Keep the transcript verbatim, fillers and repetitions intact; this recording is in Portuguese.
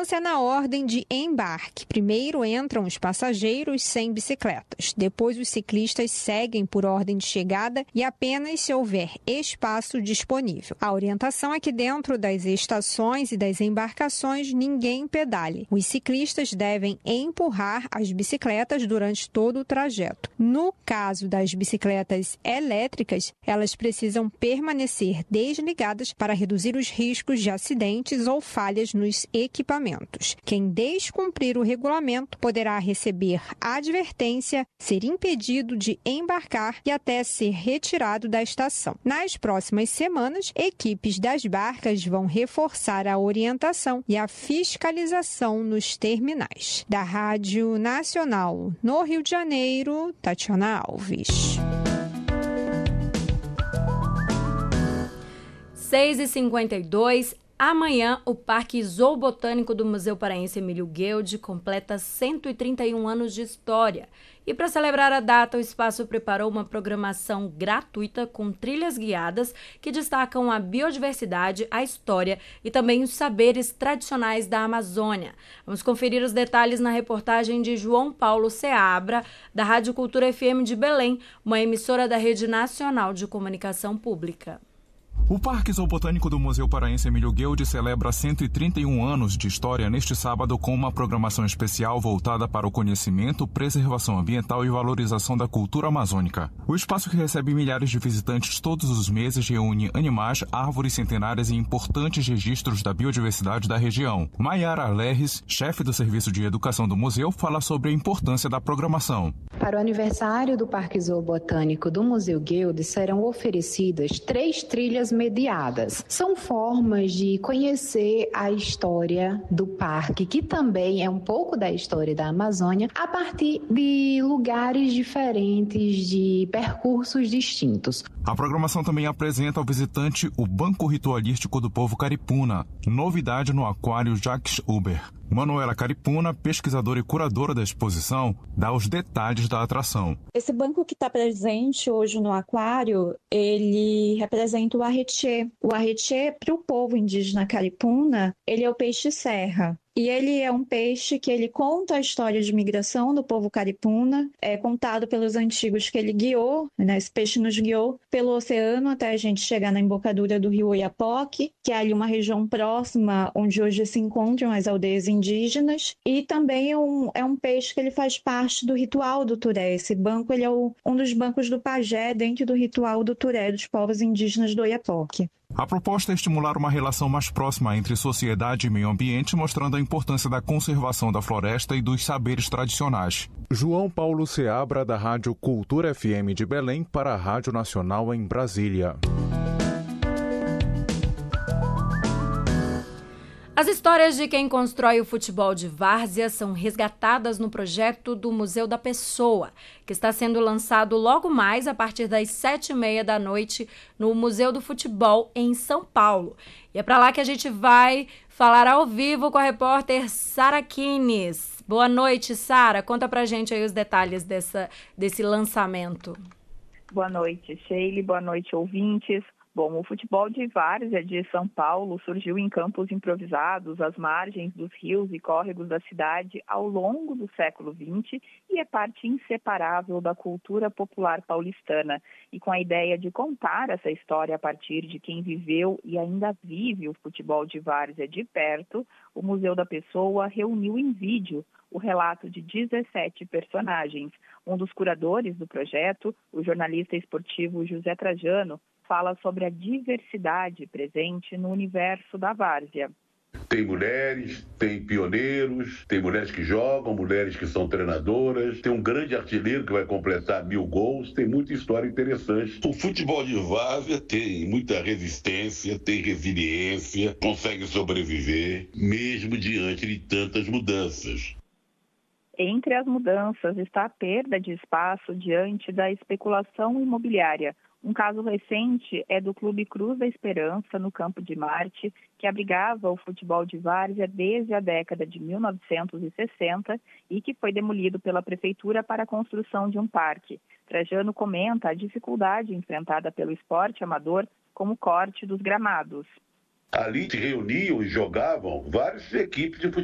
sequência é na ordem de embarque. Primeiro entram os passageiros sem bicicletas. Depois os ciclistas seguem por ordem de chegada e apenas se houver espaço disponível. A orientação é que dentro das estações e das embarcações ninguém pedale. Os ciclistas devem empurrar as bicicletas durante todo o trajeto. No caso das bicicletas elétricas, elas precisam permanecer desligadas para reduzir os riscos de acidentes ou falhas nos equipamentos. Quem descumprir o regulamento poderá receber advertência, ser impedido de embarcar e até ser retirado da estação. Nas próximas semanas, equipes das barcas vão reforçar a orientação e a fiscalização nos terminais. Da Rádio Nacional, no Rio de Janeiro, Tatiana Alves. seis e cinquenta e dois, amanhã o Parque Zoobotânico do Museu Paraense Emílio Gueldi completa cento e trinta e um anos de história. E para celebrar a data, o espaço preparou uma programação gratuita com trilhas guiadas que destacam a biodiversidade, a história e também os saberes tradicionais da Amazônia. Vamos conferir os detalhes na reportagem de João Paulo Seabra, da Rádio Cultura F M de Belém, uma emissora da Rede Nacional de Comunicação Pública. O Parque Zoobotânico do Museu Paraense Emílio Gueldi celebra cento e trinta e um anos de história neste sábado com uma programação especial voltada para o conhecimento, preservação ambiental e valorização da cultura amazônica. O espaço, que recebe milhares de visitantes todos os meses, reúne animais, árvores centenárias e importantes registros da biodiversidade da região. Maiara Lerres, chefe do Serviço de Educação do museu, fala sobre a importância da programação. Para o aniversário do Parque Zoobotânico do Museu Gueldi serão oferecidas três trilhas mediadas. São formas de conhecer a história do parque, que também é um pouco da história da Amazônia, a partir de lugares diferentes, de percursos distintos. A programação também apresenta ao visitante o Banco Ritualístico do Povo Caripuna, novidade no Aquário Jacques Huber. Manuela Caripuna, pesquisadora e curadora da exposição, dá os detalhes da atração. Esse banco que está presente hoje no aquário, ele representa o arretiê. O arretiê, para o povo indígena caripuna, ele é o peixe-serra. E ele é um peixe que ele conta a história de migração do povo caripuna, é contado pelos antigos que ele guiou, né? Esse peixe nos guiou pelo oceano até a gente chegar na embocadura do rio Oiapoque, que é ali uma região próxima onde hoje se encontram as aldeias indígenas. E também é um, é um peixe que ele faz parte do ritual do Turé. Esse banco ele é o, um dos bancos do pajé dentro do ritual do Turé, dos povos indígenas do Oiapoque. A proposta é estimular uma relação mais próxima entre sociedade e meio ambiente, mostrando a importância da conservação da floresta e dos saberes tradicionais. João Paulo Seabra, da Rádio Cultura F M de Belém, para a Rádio Nacional em Brasília. As histórias de quem constrói o futebol de várzea são resgatadas no projeto do Museu da Pessoa, que está sendo lançado logo mais a partir das sete e meia da noite no Museu do Futebol em São Paulo. E é para lá que a gente vai falar ao vivo com a repórter Sara Kines. Boa noite, Sara. Conta pra gente aí os detalhes dessa, desse lançamento. Boa noite, Sheila. Boa noite, ouvintes. Bom, o futebol de várzea de São Paulo surgiu em campos improvisados às margens dos rios e córregos da cidade ao longo do século vinte e é parte inseparável da cultura popular paulistana. E com a ideia de contar essa história a partir de quem viveu e ainda vive o futebol de várzea de perto, o Museu da Pessoa reuniu em vídeo o relato de dezessete personagens. Um dos curadores do projeto, o jornalista esportivo José Trajano, fala sobre a diversidade presente no universo da várzea. Tem mulheres, tem pioneiros, tem mulheres que jogam, mulheres que são treinadoras, tem um grande artilheiro que vai completar mil gols, tem muita história interessante. O futebol de várzea tem muita resistência, tem resiliência, consegue sobreviver, mesmo diante de tantas mudanças. Entre as mudanças está a perda de espaço diante da especulação imobiliária. Um caso recente é do Clube Cruz da Esperança, no Campo de Marte, que abrigava o futebol de várzea desde a década de mil novecentos e sessenta e que foi demolido pela prefeitura para a construção de um parque. Trajano comenta a dificuldade enfrentada pelo esporte amador com o corte dos gramados. Ali se reuniam e jogavam várias equipes de futebol.